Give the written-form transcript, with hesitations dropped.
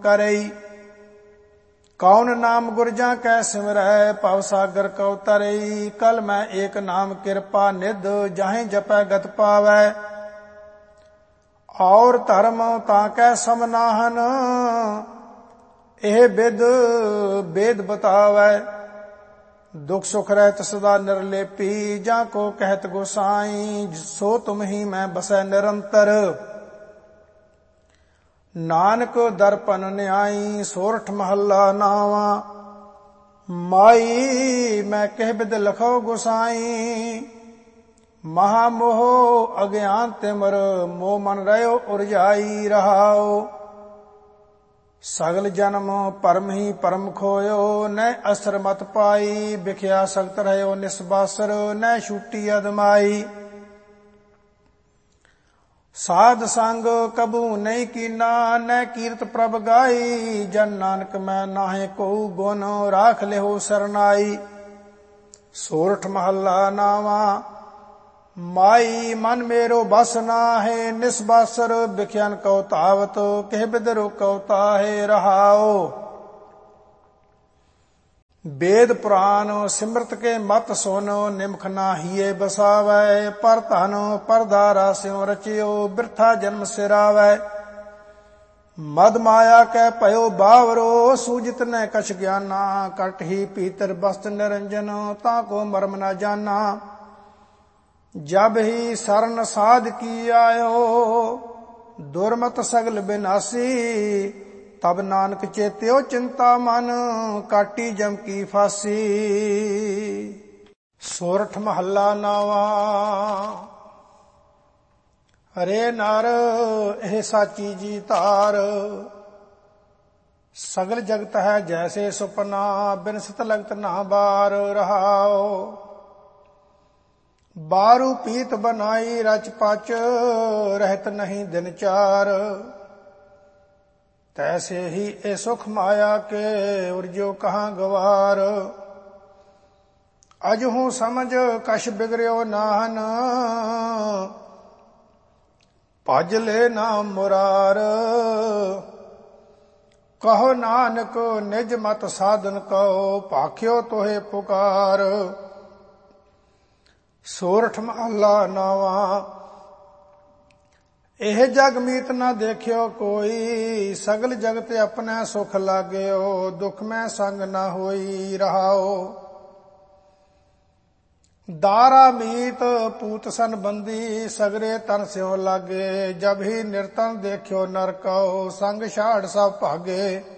करई। कौन नाम गुरजा कै सिमरै, पव सागर कौ तरई। कल मैं एक नाम कृपा निध, जाहि जपै गत पावै। और धर्म ताकै समनाहन, एह विद वेद बतावै। दुख सुख रहत सदा निर्लेपी, जाको कहत गोसाई। सो तुम ही मैं बसै निरंतर, नानक दर्पण न्याई। सोरठ महला नावा, माई मैं कह बिद लखो गोसाई। महामोह अज्ञान तिमर, मोह मन रहो उरझाई रहाओ। सगल जन्म परम ही परम खोयो, न असर मत पाई। बिख्या सख्त रहो निस्बासर, न छूटी अदमाई। साध संग कबू नहीं कीना, न कीरत प्रभ गाई। जन नानक मैं नाहे को गुण, राख लेहो सरनाई। सोरठ महला नावा, माई मन मेरो बस नाहे। निस्बासर बिख्यान कौ तावत, कह बिदरो कौ ताहे रहाओ। वेद पुराण सिमरत के मत सुन, निमख नाहिए बसावै। पर धन परधारा स्यों रचियो, बिरथा जन्म सिरावै। मद माया कै पयो बावरो, सूजित न कछ ज्ञाना। कट ही पीतर बस्त निरंजन, ताको मर्म न जाना। जब ही शरण साध की आयो, दुर्मत सगल विनाशी। तब नानक चेत्यो चिंता मन, काटी जम की फांसी। सोरठ महला नावा, हरे नर एह साची जी तार। सगल जगत है जैसे सुपना, बिनसत लगत ना बार रहाओ। बारू पीत बनाई रच पच, रहत नहीं दिन चार। तैसे ही ए सुख माया के, उर्जो कहाँ गवार। अजहू समझ कछ बिगड़ो नाहन, भज ले नाम मुरार। कहो नानक निज मत साधन कहो, भाख्यो तोहे पुकार। सोरठ महला नावा, एह जग मीत न देखियो कोई। सगल जगत अपने सुख लाग्यो, दुख में संग न होई रहाओ। दारा मीत पूत सन बंदी, सगरे तन स्यों लागे। जब ही निर्तन देखियो नरको, संग छाड़ सब भागे।